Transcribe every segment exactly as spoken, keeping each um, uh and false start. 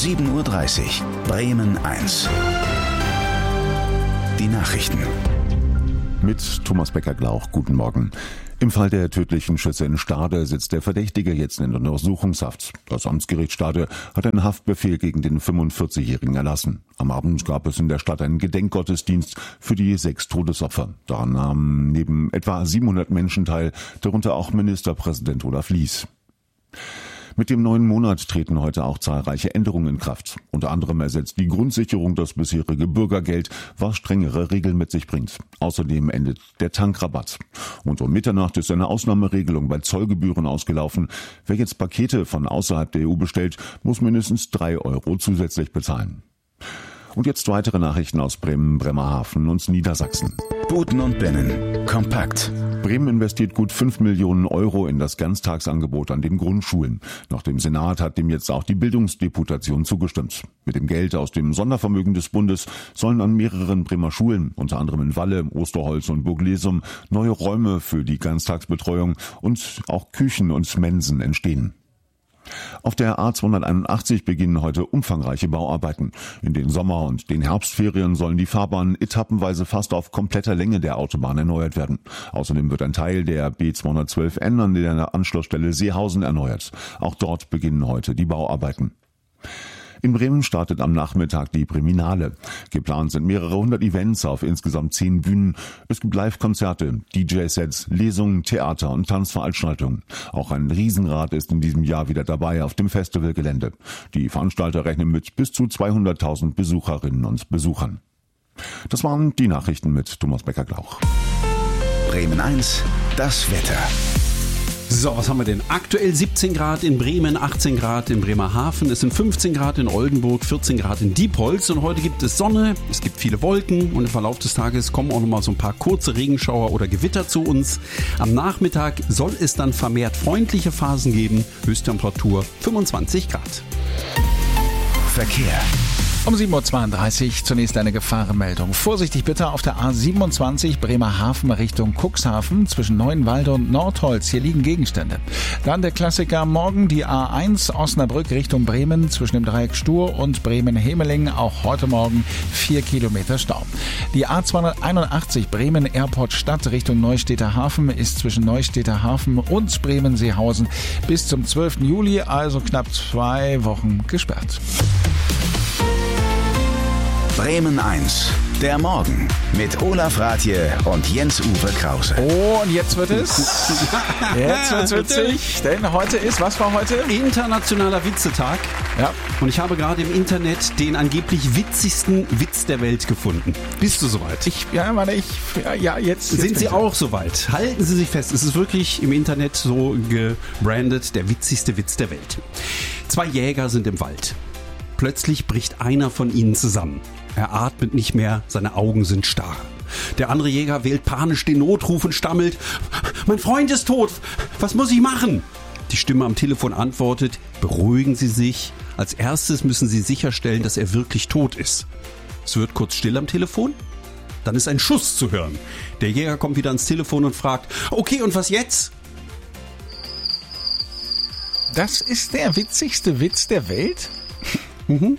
sieben Uhr dreißig. Bremen eins. Die Nachrichten. Mit Thomas Becker-Glauch, guten Morgen. Im Fall der tödlichen Schüsse in Stade sitzt der Verdächtige jetzt in Untersuchungshaft. Das Amtsgericht Stade hat einen Haftbefehl gegen den fünfundvierzigjährigen erlassen. Am Abend gab es in der Stadt einen Gedenkgottesdienst für die sechs Todesopfer. Daran nahmen neben etwa siebenhundert Menschen teil, darunter auch Ministerpräsident Olaf Lies. Mit dem neuen Monat treten heute auch zahlreiche Änderungen in Kraft. Unter anderem ersetzt die Grundsicherung das bisherige Bürgergeld, was strengere Regeln mit sich bringt. Außerdem endet der Tankrabatt. Und um Mitternacht ist eine Ausnahmeregelung bei Zollgebühren ausgelaufen. Wer jetzt Pakete von außerhalb der E U bestellt, muss mindestens drei Euro zusätzlich bezahlen. Und jetzt weitere Nachrichten aus Bremen, Bremerhaven und Niedersachsen. Buten und Binnen. Kompakt. Bremen investiert gut fünf Millionen Euro in das Ganztagsangebot an den Grundschulen. Nach dem Senat hat dem jetzt auch die Bildungsdeputation zugestimmt. Mit dem Geld aus dem Sondervermögen des Bundes sollen an mehreren Bremer Schulen, unter anderem in Walle, Osterholz und Burglesum, neue Räume für die Ganztagsbetreuung und auch Küchen und Mensen entstehen. Auf der A zweihunderteinundachtzig beginnen heute umfangreiche Bauarbeiten. In den Sommer- und den Herbstferien sollen die Fahrbahnen etappenweise fast auf kompletter Länge der Autobahn erneuert werden. Außerdem wird ein Teil der B zweihundertzwölf N an der Anschlussstelle Seehausen erneuert. Auch dort beginnen heute die Bauarbeiten. In Bremen startet am Nachmittag die Breminale. Geplant sind mehrere hundert Events auf insgesamt zehn Bühnen. Es gibt Live-Konzerte, D J-Sets, Lesungen, Theater und Tanzveranstaltungen. Auch ein Riesenrad ist in diesem Jahr wieder dabei auf dem Festivalgelände. Die Veranstalter rechnen mit bis zu zweihunderttausend Besucherinnen und Besuchern. Das waren die Nachrichten mit Thomas Becker-Glauch. Bremen eins, das Wetter. So, was haben wir denn? Aktuell siebzehn Grad in Bremen, achtzehn Grad in Bremerhaven, es sind fünfzehn Grad in Oldenburg, vierzehn Grad in Diepholz und heute gibt es Sonne, es gibt viele Wolken und im Verlauf des Tages kommen auch nochmal so ein paar kurze Regenschauer oder Gewitter zu uns. Am Nachmittag soll es dann vermehrt freundliche Phasen geben, Höchsttemperatur fünfundzwanzig Grad. Verkehr. Um sieben Uhr zweiunddreißig zunächst eine Gefahrenmeldung. Vorsichtig bitte auf der A siebenundzwanzig Bremerhaven Richtung Cuxhaven zwischen Neuenwalde und Nordholz. Hier liegen Gegenstände. Dann der Klassiker morgen die A eins Osnabrück Richtung Bremen zwischen dem Dreieck Stur und Bremen-Hemeling. Auch heute Morgen vier Kilometer Stau. Die A zweihunderteinundachtzig Bremen Airport Stadt Richtung Neustädter Hafen ist zwischen Neustädter Hafen und Bremen-Seehausen bis zum zwölften Juli, also knapp zwei Wochen gesperrt. Bremen eins, der Morgen mit Olaf Rathje und Jens-Uwe Krause. Oh, und jetzt wird es, jetzt wird's witzig, denn heute ist, was war heute? Internationaler Witzetag. Ja. Und ich habe gerade im Internet den angeblich witzigsten Witz der Welt gefunden. Bist du soweit? Ich, ja, warte, ich, ja, ja jetzt. jetzt Sind Sie auch soweit? Halten Sie sich fest, es ist wirklich im Internet so gebrandet, der witzigste Witz der Welt. Zwei Jäger sind im Wald. Plötzlich bricht einer von ihnen zusammen. Er atmet nicht mehr, seine Augen sind starr. Der andere Jäger wählt panisch den Notruf und stammelt: Mein Freund ist tot, was muss ich machen? Die Stimme am Telefon antwortet: Beruhigen Sie sich, als erstes müssen Sie sicherstellen, dass er wirklich tot ist. Es wird kurz still am Telefon, dann ist ein Schuss zu hören. Der Jäger kommt wieder ans Telefon und fragt: Okay, und was jetzt? Das ist der witzigste Witz der Welt? Mhm.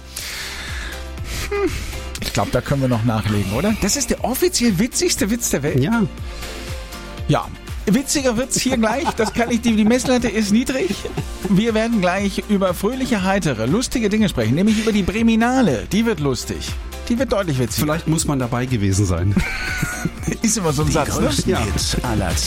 Hm. Ich glaube, da können wir noch nachlegen, oder? Das ist der offiziell witzigste Witz der Welt? Ja. Ja. Witziger wird's hier gleich. Das kann ich, die, die Messlatte ist niedrig. Wir werden gleich über fröhliche, heitere, lustige Dinge sprechen. Nämlich über die Breminale. Die wird lustig. Die wird deutlich witzig. Vielleicht muss man dabei gewesen sein. Ist immer so ein Die Satz, ne? größten Ja. Hits aller Zeiten.